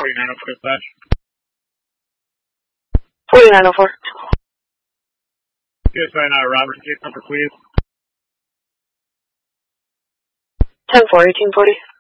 4904 dispatch. 4904. Yes, Robert, case number, please. 10-4, 1840.